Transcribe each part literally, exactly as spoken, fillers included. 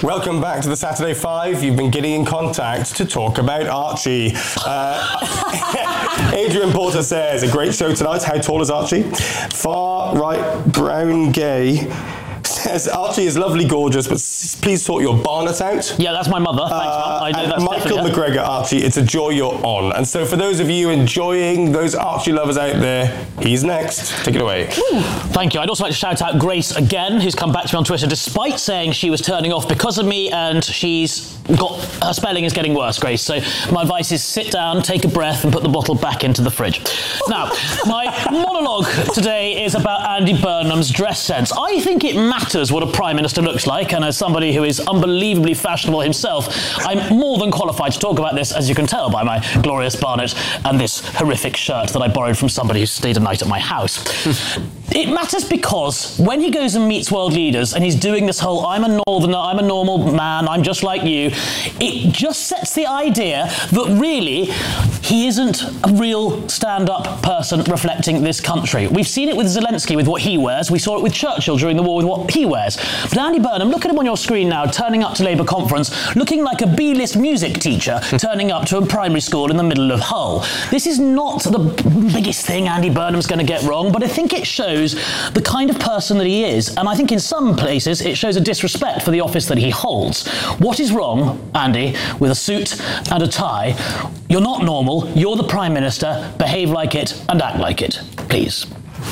Welcome back to the Saturday Five. You've been getting in contact to talk about Archie. Uh, Adrian Porter says, a great show tonight. How tall is Archie? Far right, brown, gay. Says, Archie is lovely, gorgeous, but s- please sort your Barnet out. Yeah, that's my mother. Thanks, Uh, I know and that's Michael definitely her. McGregor, Archie, it's a joy you're on. And so for those of you enjoying those Archie lovers out there, he's next. Take it away. Ooh. Thank you. I'd also like to shout out Grace again, who's come back to me on Twitter despite saying she was turning off because of me, and she's got, her spelling is getting worse, Grace. So my advice is sit down, take a breath, and put the bottle back into the fridge. Now, my monologue today is about Andy Burnham's dress sense. I think it matters what a Prime Minister looks like, and as somebody who is unbelievably fashionable himself, I'm more than qualified to talk about this, as you can tell by my glorious Barnet and this horrific shirt that I borrowed from somebody who stayed a night at my house. It matters because when he goes and meets world leaders and he's doing this whole I'm a northerner, I'm a normal man, I'm just like you, it just sets the idea that really he isn't a real stand-up person reflecting this country. We've seen it with Zelensky with what he wears, we saw it with Churchill during the war with what he wears. But Andy Burnham, look at him on your screen now, turning up to Labour conference, looking like a B-list music teacher turning up to a primary school in the middle of Hull. This is not the biggest thing Andy Burnham's going to get wrong, but I think it shows the kind of person that he is, and I think in some places it shows a disrespect for the office that he holds. What is wrong, Andy, with a suit and a tie? You're not normal, you're the Prime Minister, behave like it and act like it, please.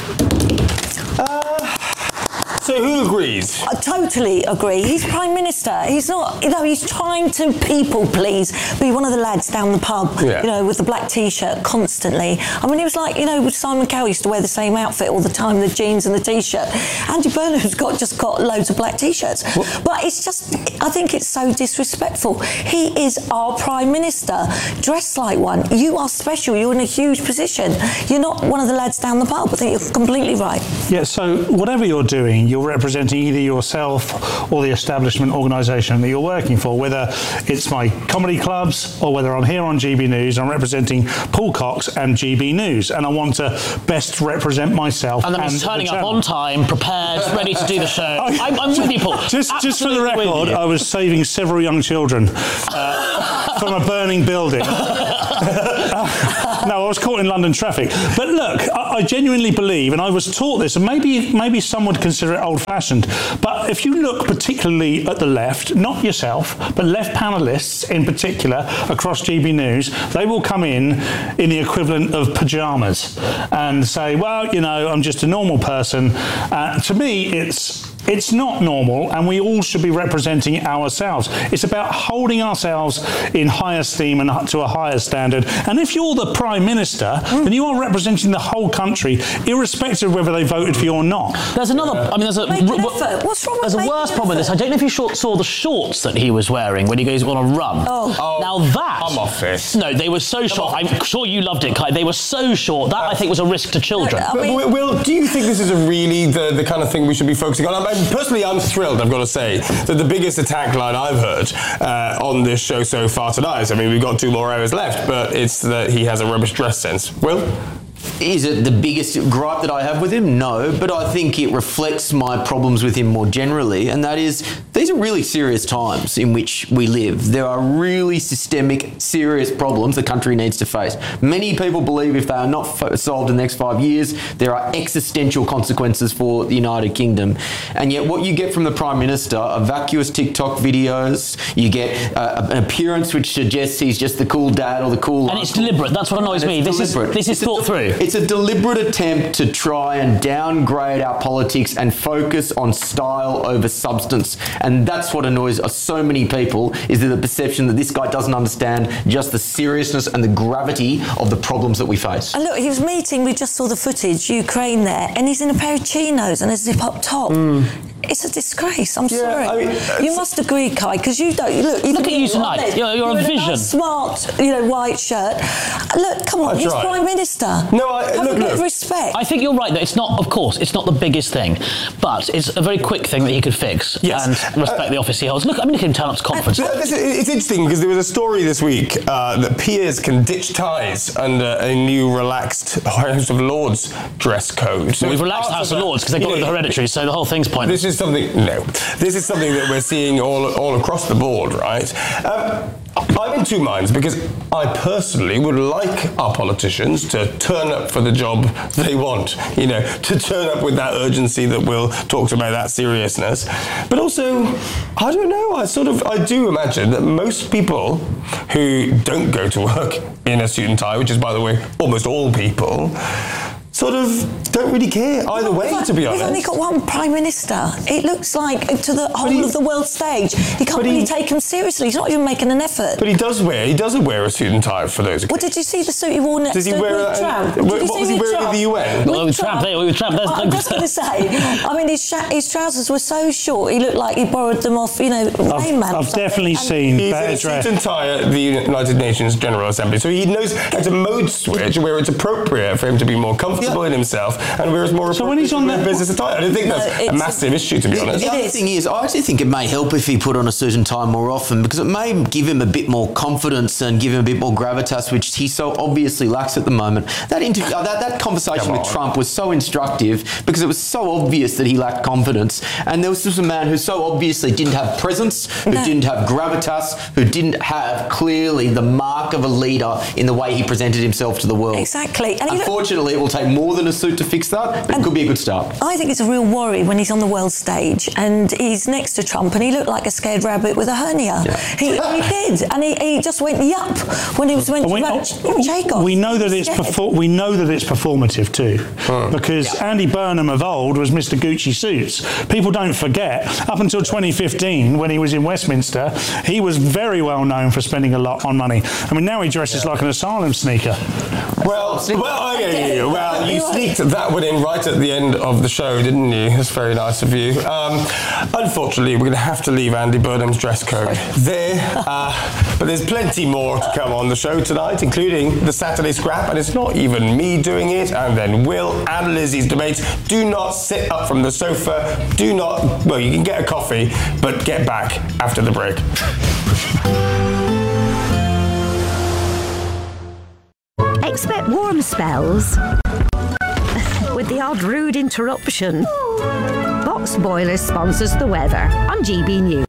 Uh, so who agrees? I totally agree. He's Prime Minister. He's not, you know, he's trying to people please, be one of the lads down the pub, Yeah. you know, with the black T-shirt constantly. I mean, it was like, you know, Simon Cowell used to wear the same outfit all the time, the jeans and the T-shirt. Andy Burnham's got just got loads of black T-shirts. What? But it's just, I think it's so disrespectful. He is our Prime Minister. Dress like one. You are special. You're in a huge position. You're not one of the lads down the pub. I think you're completely right. Yeah, so whatever you're doing, you're representing either yourself or the establishment organisation that you're working for, whether it's my comedy clubs or whether I'm here on G B News, I'm representing Paul Cox and G B News, and I want to best represent myself. And then and he's turning the up channel. on time, prepared, ready to do the show. I'm, I'm with you, Paul. Just, just for the Absolutely with record, you. I was saving several young children uh, from a burning building. No, I was caught in London traffic. But look, I, I genuinely believe, and I was taught this, and maybe maybe some would consider it old-fashioned, but if you look particularly at the left, not yourself, but left panellists in particular across G B News, they will come in in the equivalent of pyjamas and say, well, you know, I'm just a normal person. Uh, to me, it's... It's not normal, and we all should be representing ourselves. It's about holding ourselves in high esteem and to a higher standard. And if you're the Prime Minister, mm. then you are representing the whole country, irrespective of whether they voted for you or not. There's another. I mean, there's a. Make an effort. What's wrong with There's a making worse an problem with this. I don't know if you saw the shorts that he was wearing when he goes on a run. Oh. Oh, now that. I'm off this. No, they were so short. I'm sure you loved it, Kai. They were so short. That I think was a risk to children. I mean, But, Will, do you think this is a really the, the kind of thing we should be focusing on? I mean, personally, I'm thrilled, I've got to say, that the biggest attack line I've heard uh, on this show so far tonight, I mean, we've got two more hours left, but it's that he has a rubbish dress sense. Will? Is it the biggest gripe that I have with him? No, but I think it reflects my problems with him more generally, and that is these are really serious times in which we live. There are really systemic, serious problems the country needs to face. Many people believe if they are not fo- solved in the next five years, there are existential consequences for the United Kingdom. And yet what you get from the Prime Minister are vacuous TikTok videos, you get uh, an appearance which suggests he's just the cool dad or the cool... And it's deliberate. That's what annoys me. This is, this is thought through. It's a deliberate attempt to try and downgrade our politics and focus on style over substance. And that's what annoys so many people, is the perception that this guy doesn't understand just the seriousness and the gravity of the problems that we face. And look, he was meeting, we just saw the footage, Ukraine there, and he's in a pair of chinos and a zip-up top. Mm. It's a disgrace. I'm Yeah, sorry. I mean, you must agree, Kai, because you don't look. Look at you tonight. You're, you're, you're a vision. In a nice, smart, you know, white shirt. Look, come on, That's he's right. Prime Minister. No, I- Have look, a bit look. of respect. I think you're right that it's not, of course, it's not the biggest thing, but it's a very quick thing that he could fix Yes. and respect Uh, the office he holds. Look, I mean, look at him turn up to conference. But this- It's interesting because there was a story this week uh, that peers can ditch ties under a new relaxed House of Lords dress code. So We've it's relaxed part House of of that- Lords because they got you rid of know, the hereditary, so the whole thing's pointless. This is something. No, this is something that we're seeing all all across the board, right? Um, I'm in two minds because I personally would like our politicians to turn up for the job they want, you know, to turn up with that urgency that Will talked about, that seriousness. But also, I don't know, I sort of, I do imagine that most people who don't go to work in a suit and tie, which is, by the way, almost all people, sort of don't really care either way, to be honest. We've only got one Prime Minister. It looks like to the whole he, of the world stage. You can't really he, take him seriously. He's not even making an effort. But he does wear, he does wear a suit and tie for those occasions. Well, did you see the suit he wore next Does he wear with a, Trump? What was he wearing at the U N? Well, with Trump, there, with Trump. I'm just going to say, I mean, his, his trousers were so short, he looked like he borrowed them off, you know, Rain Man. I've definitely seen He's better in a dress. suit and tie at the United Nations General Assembly, so he knows how to mode switch where it's appropriate for him to be more comfortable in himself and where it's more So when he's on the business attire. I don't think No, that's a it's- massive issue, to be honest. The other thing is, I actually think it may help if he put on a suit and tie more often because it may give him a bit more confidence and give him a bit more gravitas, which he so obviously lacks at the moment. That interview, uh, that, that conversation Come with on. Trump was so instructive because it was so obvious that he lacked confidence, and there was just a man who so obviously didn't have presence, who No. didn't have gravitas, who didn't have clearly the mark of a leader in the way he presented himself to the world. Exactly. And he looked- Unfortunately, it will take more than a suit to fix that, but it could be a good start. I think it's a real worry when he's on the world stage and he's next to Trump and he looked like a scared rabbit with a hernia. Yeah. He, he did, and he, he just went yup when he was meant to We, about Chekhov. we know that it's Scared. perfor- we know that it's performative too, because Andy Burnham of old was Mister Gucci suits. People don't forget. Up until twenty fifteen, when he was in Westminster, he was very well known for spending a lot on money. I mean, now he dresses like an asylum sneaker. Well, well, okay, yeah, well, you sneaked that one in right at the end of the show, didn't you? That's very nice of you. Um, unfortunately, we're going to have to leave Andy Burnham's dress code there, uh, but there's plenty more to come on the show tonight, including the Saturday Scrap, and it's not even me doing it, and then Will and Lizzie's debates. Do not sit up from the sofa. Do not, well, you can get a coffee, but get back after the break. Expect warm spells with the odd rude interruption. Box Boilers sponsors the weather on G B News.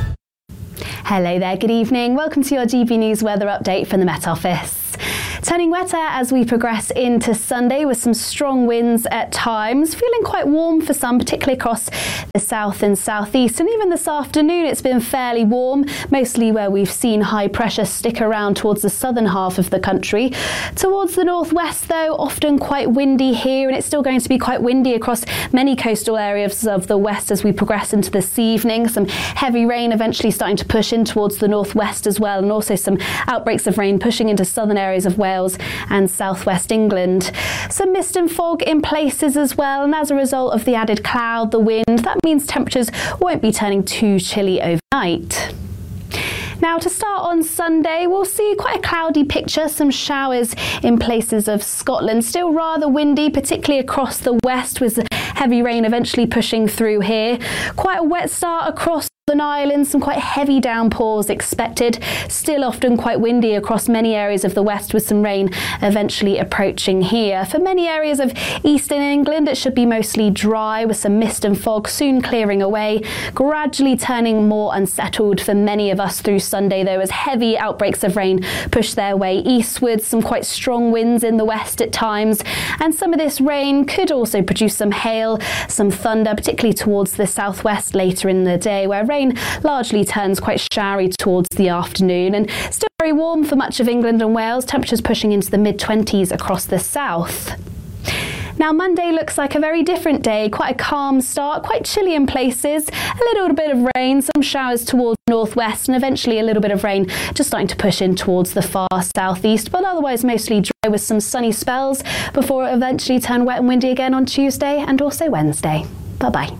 Hello there, good evening. Welcome to your G B News weather update from the Met Office. Turning wetter as we progress into Sunday with some strong winds at times. Feeling quite warm for some, particularly across the south and southeast. And even this afternoon, it's been fairly warm, mostly where we've seen high pressure stick around towards the southern half of the country. Towards the northwest, though, often quite windy here, and it's still going to be quite windy across many coastal areas of the west as we progress into this evening. Some heavy rain eventually starting to push in towards the northwest as well, and also some outbreaks of rain pushing into southern areas of Wales and southwest England. Some mist and fog in places as well, and as a result of the added cloud, the wind, that means temperatures won't be turning too chilly overnight. Now, to start on Sunday, we'll see quite a cloudy picture, some showers in places of Scotland. Still rather windy, particularly across the west, with heavy rain eventually pushing through here. Quite a wet start across Northern Ireland, some quite heavy downpours expected. Still often quite windy across many areas of the west, with some rain eventually approaching here. For many areas of eastern England, it should be mostly dry, with some mist and fog soon clearing away, gradually turning more unsettled for many of us through Sunday, though, as heavy outbreaks of rain push their way eastwards. Some quite strong winds in the west at times, and some of this rain could also produce some hail, some thunder, particularly towards the southwest later in the day, where rain largely turns quite showery towards the afternoon. And still very warm for much of England and Wales, temperatures pushing into the mid twenties across the south. Now, Monday looks like a very different day, quite a calm start, quite chilly in places, a little bit of rain, some showers towards the northwest, and eventually a little bit of rain just starting to push in towards the far southeast, but otherwise mostly dry with some sunny spells before it eventually turn wet and windy again on Tuesday and also Wednesday. Bye-bye.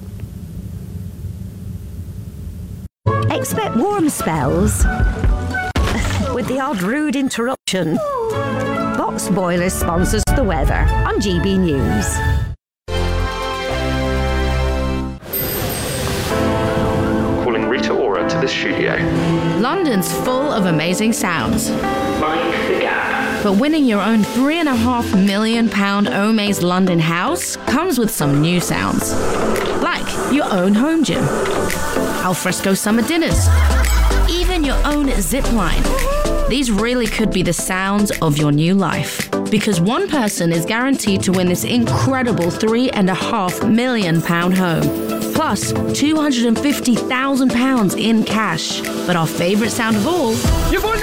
Expect warm spells with the odd rude interruption. Box Boilers sponsors the weather on G B News. Calling Rita Ora to the studio. London's full of amazing sounds. Mind the gap. But winning your own three and a half million pound Omaze London house comes with some new sounds. Like your own home gym, alfresco summer dinners, even your own zip line. These really could be the sounds of your new life. Because one person is guaranteed to win this incredible three and a half million pound home. Plus two hundred fifty thousand pounds in cash. But our favourite sound of all, You've won the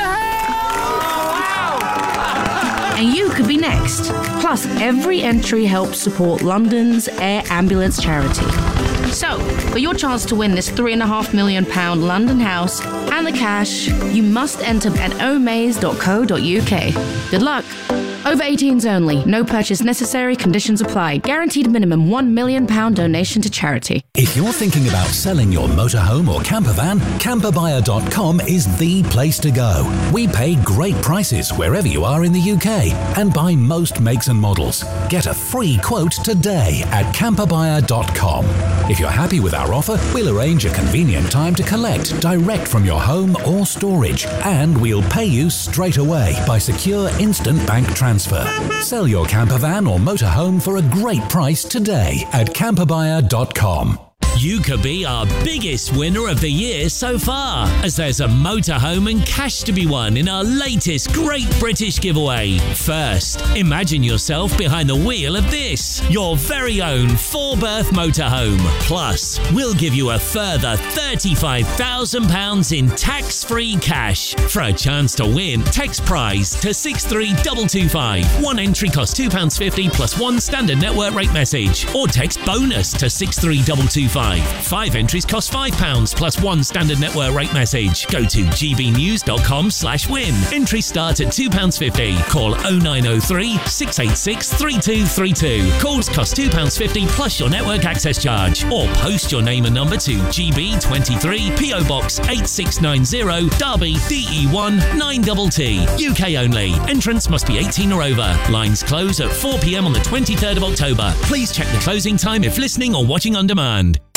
house! Wow! and you could be next. Plus, every entry helps support London's Air Ambulance charity. So, for your chance to win this three and a half million pound London house and the cash, you must enter at omaze dot co dot uk. Good luck. Over eighteens only. No purchase necessary. Conditions apply. Guaranteed minimum one million pound donation to charity. If you're thinking about selling your motorhome or camper van, camper buyer dot com is the place to go. We pay great prices wherever you are in the U K and buy most makes and models. Get a free quote today at camper buyer dot com. If you're happy with our offer, we'll arrange a convenient time to collect direct from your home or storage, and we'll pay you straight away by secure instant bank transfer. Sell your camper van or motorhome for a great price today at camper buyer dot com. You could be our biggest winner of the year so far, as there's a motorhome and cash to be won in our latest Great British Giveaway. First, imagine yourself behind the wheel of this, your very own four-berth motorhome. Plus, we'll give you a further thirty-five thousand pounds in tax-free cash. For a chance to win, text prize to six three two two five. One entry costs two pounds fifty plus one standard network rate message, or text bonus to six three two two five. Five entries cost five pounds plus one standard network rate message. Go to g b news dot com slash win. Entries start at two pounds fifty. Call oh nine oh three, six eight six, three two three two. Calls cost two pounds fifty plus your network access charge. Or post your name and number to G B twenty-three, P O Box eight six nine zero, Derby, D E one nine T T. U K only. Entrance must be eighteen or over. Lines close at four p m on the twenty-third of October. Please check the closing time if listening or watching on demand.